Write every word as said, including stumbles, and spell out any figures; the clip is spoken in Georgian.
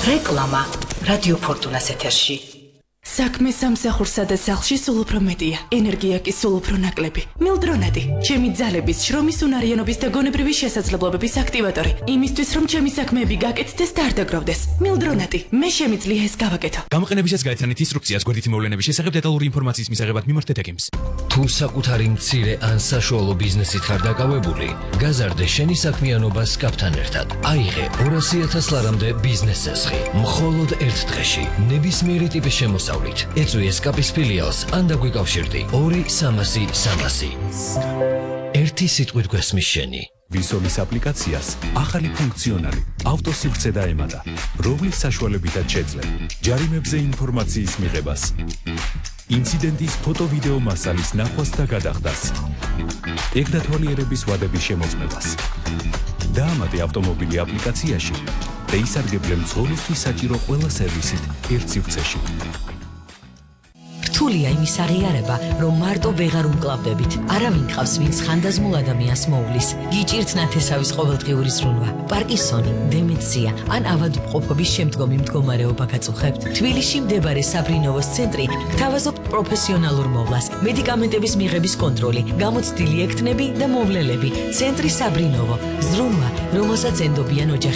რეკლამა რადიო ფორტუნას ეთერში. საქმე სამსახურსა და სახლში სულ უფრო მეტია. ენერგია კი სულ უფრო ნაკლები. მილდრონადი, ჩემი ძალების, შრომის უნარიანობის და გონებრივი შესაძლებლობების აქტივატორი. იმისთვის, რომ ჩემი საქმეები გაკეთდეს და არ დაგროვდეს. მილდრონადი, მე შემიძლია ეს გავაკეთო. გამოყენებისას გაეცანით ინსტრუქციას გვერდითი მოვლენების შესახებ დეტალური ინფორმაციის მისაღებად მიმართეთ ეკიმს. თუ საკუთარი მცირე ან საშუალო ბიზნესით ხარ დაკავებული, გაზარდე შენი საქმიანობა სკაპთან ერთად. აიღე ორასი ათას ლარამდე ბიზნეს წესხი. მხოლოდ ერთ დღეში, ნებისმიერი ტიპის შემოსავლით. ეწვი სკაპის ფილიალს ან დაგვიკავშირდი ორი სამასი სამასი. ერთი სიტყვით გვესმის შენი. ვისოლის აპლიკაციას ახალი ფუნქციონალი ავტოსივრცე დაემატა, რომლის საშუალებითაც შეძლებ ჯარიმებზე ინფორმაციის მიღებას, ინციდენტის ფოტო-ვიდეო მასალის ნახვას და გადახდას, ეგდათვალიერების ვადების შემოწმებას. დაამატე ავტომობილი აპლიკაციაში და ისარგებლე მძღოლისთვის საჭირო ყველა სერვისით ერთ სივრცეში. რთულია იმის აღიარება, რომ მარტო ვეღარ უმკლავდებით. არავინ ყავს, ვინც ხანდაზმულ ადამიანს მოუვლის. გიჭირთ ნათესავის ყოველდღიური ზრუნვა, პარკინსონი, დემენცია ან ავადმყოფობის შემდგომი მდგომარეობა გაწუხებთ. თბილისში მდებარე საბრინოვოს ცენტრი გთავაზობთ პროფესიონალურ მოვლას, მედიკამენტების მიღების კონტროლი, გამოცდილი ექთნები და მოვლელები. ცენტრი საბრინოვო, ზრუნვა, რომელსაც ენდობიან ოჯახი.